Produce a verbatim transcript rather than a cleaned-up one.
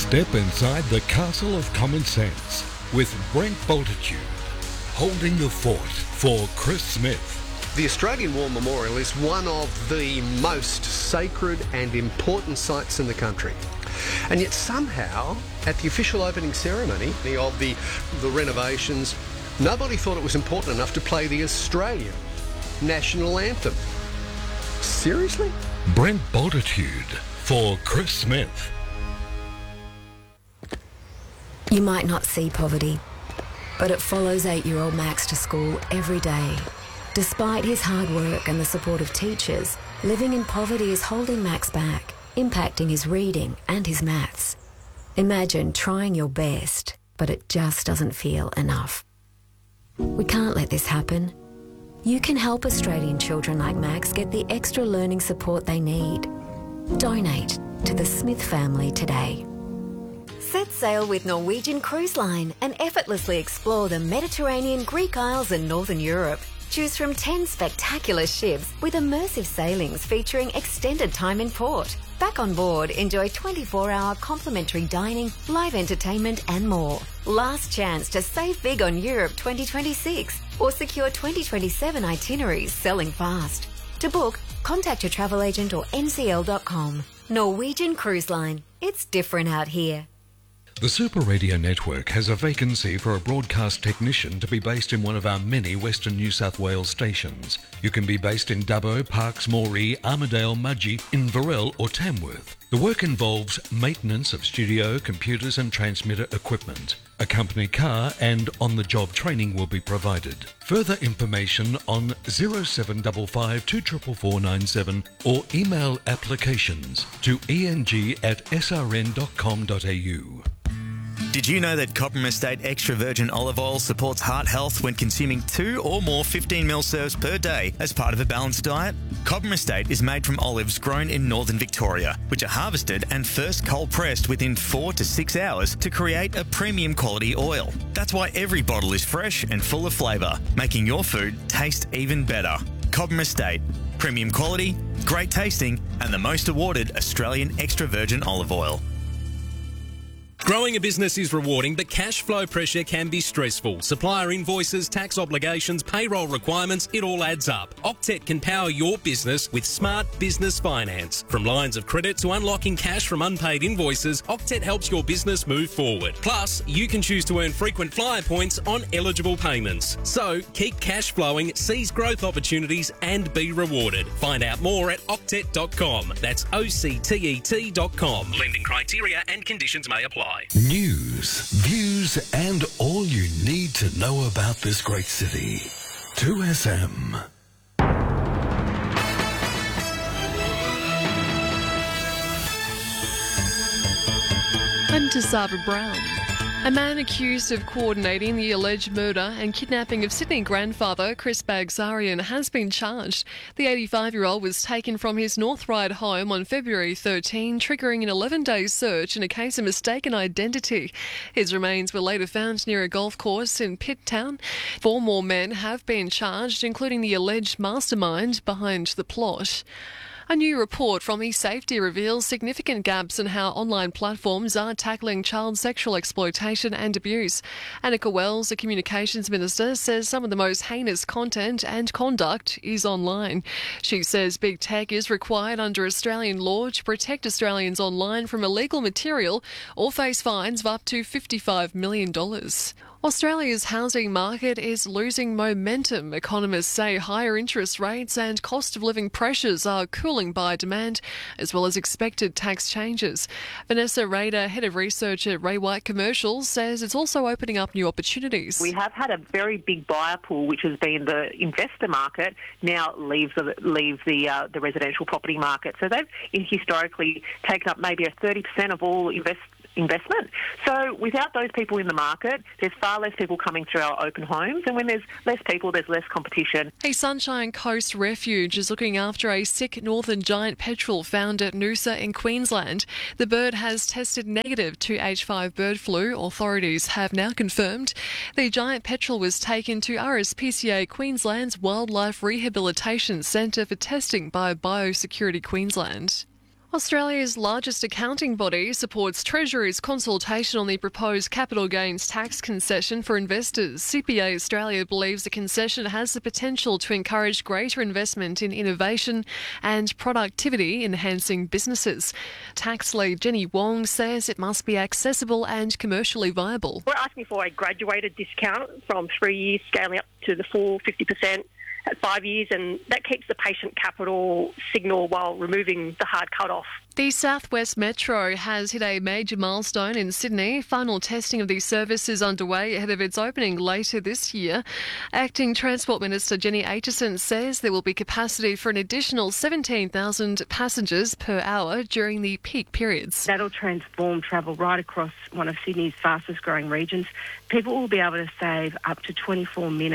Step inside the castle of common sense with Brent Bultitude, holding the fort for Chris Smith. The Australian War Memorial is one of the most sacred and important sites in the country. And yet somehow, at the official opening ceremony of the, the renovations, nobody thought it was important enough to play the Australian national anthem. Seriously? Brent Bultitude for Chris Smith. You might not see poverty, but it follows eight-year-old Max to school every day. Despite his hard work and the support of teachers, living in poverty is holding Max back, impacting his reading and his maths. Imagine trying your best, but it just doesn't feel enough. We can't let this happen. You can help Australian children like Max get the extra learning support they need. Donate to the Smith family today. Set sail with Norwegian Cruise Line and effortlessly explore the Mediterranean, Greek Isles and Northern Europe. Choose from ten spectacular ships with immersive sailings featuring extended time in port. Back on board, enjoy twenty-four hour complimentary dining, live entertainment and more. Last chance to save big on Europe twenty twenty-six or secure twenty twenty-seven itineraries selling fast. To book, contact your travel agent or N C L dot com. Norwegian Cruise Line. It's different out here. The Super Radio Network has a vacancy for a broadcast technician to be based in one of our many Western New South Wales stations. You can be based in Dubbo, Parks, Moree, Armidale, Mudgee, Inverell or Tamworth. The work involves maintenance of studio, computers and transmitter equipment. A company car and on-the-job training will be provided. Further information on zero seven five five two four four four nine seven or email applications to eng at s r n dot com dot a u. Did you know that Cobram Estate Extra Virgin Olive Oil supports heart health when consuming two or more fifteen mil serves per day as part of a balanced diet? Cobram Estate is made from olives grown in northern Victoria, which are harvested and first cold pressed within four to six hours to create a premium quality oil. That's why every bottle is fresh and full of flavour, making your food taste even better. Cobram Estate. Premium quality, great tasting, and the most awarded Australian extra virgin olive oil. Growing a business is rewarding, but cash flow pressure can be stressful. Supplier invoices, tax obligations, payroll requirements, it all adds up. Octet can power your business with smart business finance. From lines of credit to unlocking cash from unpaid invoices, Octet helps your business move forward. Plus, you can choose to earn frequent flyer points on eligible payments. So, keep cash flowing, seize growth opportunities and be rewarded. Find out more at octet dot com. That's O C T E T dot com. Lending criteria and conditions may apply. News, views, and all you need to know about this great city. two S M. I'm Tasava Brown. A man accused of coordinating the alleged murder and kidnapping of Sydney grandfather Chris Bagsarian has been charged. The eighty-five-year-old was taken from his North Ryde home on February thirteenth, triggering an eleven-day search in a case of mistaken identity. His remains were later found near a golf course in Pitt Town. Four more men have been charged, including the alleged mastermind behind the plot. A new report from eSafety reveals significant gaps in how online platforms are tackling child sexual exploitation and abuse. Annika Wells, the Communications Minister, says some of the most heinous content and conduct is online. She says big tech is required under Australian law to protect Australians online from illegal material or face fines of up to fifty-five million dollars. Australia's housing market is losing momentum. Economists say higher interest rates and cost of living pressures are cooling buyer demand, as well as expected tax changes. Vanessa Rader, head of research at Ray White Commercial, says it's also opening up new opportunities. We have had a very big buyer pool, which has been the investor market, now leaves the, leave the, uh, the residential property market. So they've historically taken up maybe a thirty percent of all invest. investment. So without those people in the market, there's far less people coming through our open homes, and when there's less people, there's less competition. A Sunshine Coast Refuge is looking after a sick northern giant petrel found at Noosa in Queensland. The bird has tested negative to H five bird flu, authorities have now confirmed. The giant petrel was taken to R S P C A Queensland's Wildlife Rehabilitation Centre for testing by Biosecurity Queensland. Australia's largest accounting body supports Treasury's consultation on the proposed capital gains tax concession for investors. C P A Australia believes the concession has the potential to encourage greater investment in innovation and productivity-enhancing businesses. Tax lead Jenny Wong says it must be accessible and commercially viable. We're asking for a graduated discount from three years scaling up to the full fifty percent. At five years, and that keeps the patient capital signal while removing the hard cut-off. The South West Metro has hit a major milestone in Sydney. Final testing of the service is underway ahead of its opening later this year. Acting Transport Minister Jenny Aitchison says there will be capacity for an additional seventeen thousand passengers per hour during the peak periods. That'll transform travel right across one of Sydney's fastest growing regions. People will be able to save up to twenty-four minutes